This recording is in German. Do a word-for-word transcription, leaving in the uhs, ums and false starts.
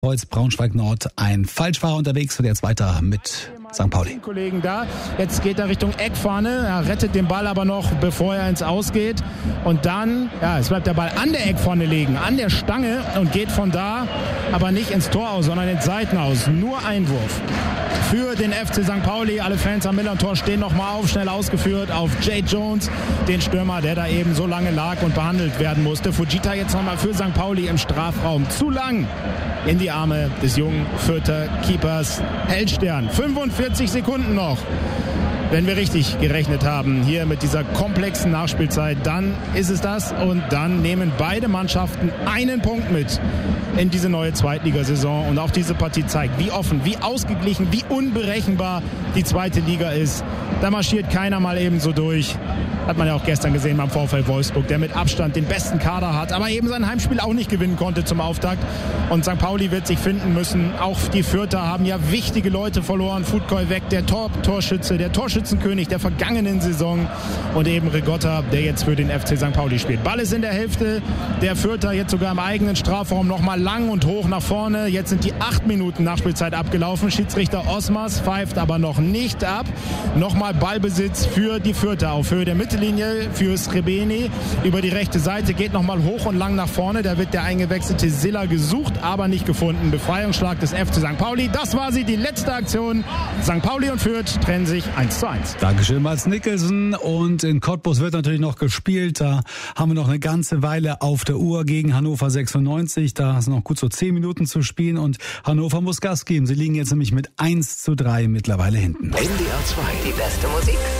Kreuz Braunschweig-Nord ein Falschfahrer unterwegs und jetzt weiter mit Sankt Pauli. Kollegen da. Jetzt geht er Richtung Eckfahne. Er rettet den Ball aber noch, bevor er ins Aus geht. Und dann, ja, es bleibt der Ball an der Eckfahne liegen, an der Stange und geht von da, aber nicht ins Tor aus, sondern ins Seitenaus. Nur Einwurf für den F C Sankt Pauli. Alle Fans am Millern-Tor stehen nochmal auf, schnell ausgeführt auf Jay Jones, den Stürmer, der da eben so lange lag und behandelt werden musste. Fujita jetzt nochmal für Sankt Pauli im Strafraum. Zu lang in die Arme des jungen Fürther Keepers Hellstern. fünfundvierzig Sekunden noch. Wenn wir richtig gerechnet haben, hier mit dieser komplexen Nachspielzeit, dann ist es das. Und dann nehmen beide Mannschaften einen Punkt mit in diese neue Zweitligasaison. Und auch diese Partie zeigt, wie offen, wie ausgeglichen, wie unberechenbar die zweite Liga ist. Da marschiert keiner mal eben so durch. Hat man ja auch gestern gesehen beim VfL Wolfsburg, der mit Abstand den besten Kader hat, aber eben sein Heimspiel auch nicht gewinnen konnte zum Auftakt. Und Sankt Pauli wird sich finden müssen. Auch die Fürther haben ja wichtige Leute verloren. Futkoi weg, der Top-Torschütze, der Torschützenkönig der vergangenen Saison. Und eben Rigotta, der jetzt für den F C Sankt Pauli spielt. Ball ist in der Hälfte der Fürther, jetzt sogar im eigenen Strafraum nochmal lang und hoch nach vorne. Jetzt sind die acht Minuten Nachspielzeit abgelaufen. Schiedsrichter Osmars pfeift aber noch nicht ab. Nochmal Ballbesitz für die Fürther auf Höhe der Mittellinie für Srebeni. Über die rechte Seite geht nochmal hoch und lang nach vorne. Da wird der eingewechselte Silla gesucht, aber nicht gefunden. Befreiungsschlag des F C Sankt Pauli. Das war sie, die letzte Aktion. Sankt Pauli und Fürth trennen sich eins zu eins. Dankeschön, Mats Nicholson. Und in Cottbus wird natürlich noch gespielt. Da haben wir noch eine ganze Weile auf der Uhr gegen Hannover sechsundneunzig. Da sind noch gut so zehn Minuten zu spielen und Hannover muss Gas geben. Sie liegen jetzt nämlich mit eins zu drei mittlerweile hinten. N D R zwei, die beste Musik